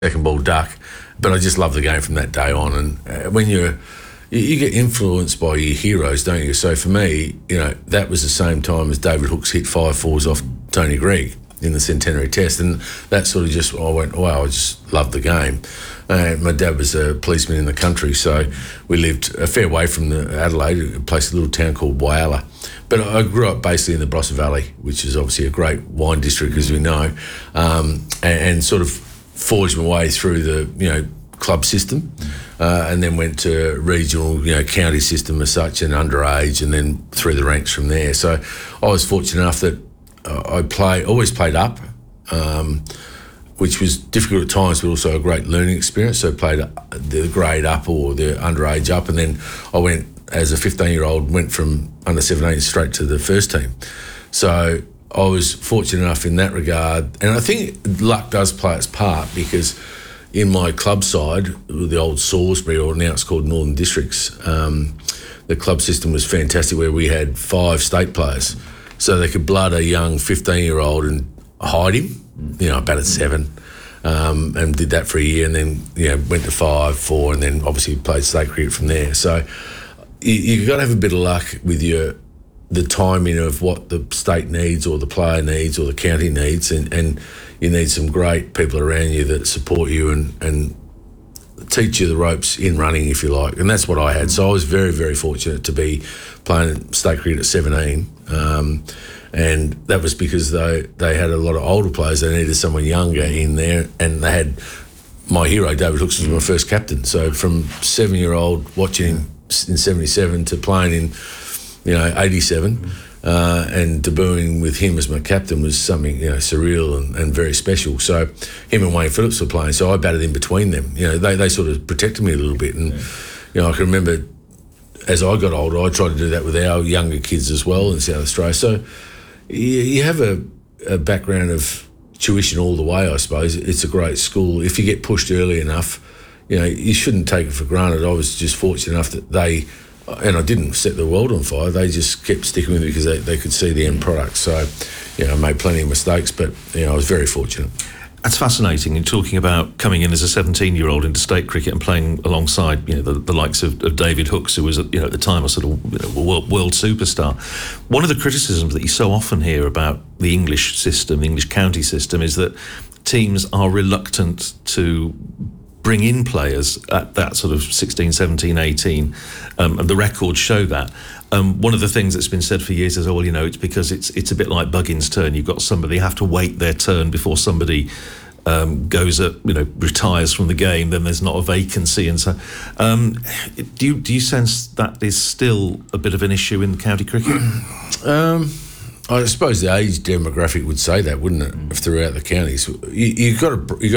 second ball duck. But I just loved the game from that day on. And when you get influenced by your heroes, don't you? So for me, that was the same time as David Hookes hit 5 fours off Tony Greig in the Centenary Test, and that sort of just, I went, wow, I just loved the game. My dad was a policeman in the country, so we lived a fair way from Adelaide, a place, a little town called Whyalla. But I grew up basically in the Barossa Valley, which is obviously a great wine district, as we know, and sort of forged my way through the, club system, and then went to regional, county system as such, and underage, and then through the ranks from there. So I was fortunate enough that I always played up, which was difficult at times, but also a great learning experience. So I played the grade up or the underage up, and then I went as a 15-year-old, went from under 17 straight to the first team. So I was fortunate enough in that regard, and I think luck does play its part, because in my club side, the old Salisbury, or now it's called Northern Districts, the club system was fantastic, where we had 5 state players. So they could blood a young 15-year-old and hide him, batted 7, and did that for a year, and then, went to 5, 4, and then obviously played state cricket from there. So you've got to have a bit of luck with the timing of what the state needs, or the player needs, or the county needs, and you need some great people around you that support you and teach you the ropes in running, if you like. And that's what I had. So I was very, very fortunate to be playing state cricket at 17. And that was because they had a lot of older players. They needed someone younger in there, and they had my hero, David Hookes, was my first captain. So from 7-year-old watching him in 77 to playing in 87, and debuting with him as my captain was something surreal and very special. So him and Wayne Phillips were playing, so I batted in between them. They sort of protected me a little bit, and I can remember as I got older, I tried to do that with our younger kids as well in South Australia. So you have a background of tuition all the way, I suppose. It's a great school. If you get pushed early enough, you shouldn't take it for granted. I was just fortunate enough that and I didn't set the world on fire, they just kept sticking with me because they could see the end product. So, I made plenty of mistakes, but, I was very fortunate. That's fascinating. You're talking about coming in as a 17-year-old into state cricket and playing alongside, the likes of David Hookes, who was, at the time a sort of world superstar. One of the criticisms that you so often hear about the English system, the English county system, is that teams are reluctant to bring in players at that sort of 16, 17, 18, and the records show that. One of the things that's been said for years is, it's because it's a bit like Buggins' turn. You've got somebody, you have to wait their turn before somebody retires from the game, then there's not a vacancy. And so do you sense that is still a bit of an issue in county cricket? I suppose the age demographic would say that, wouldn't it, throughout the counties. You've got to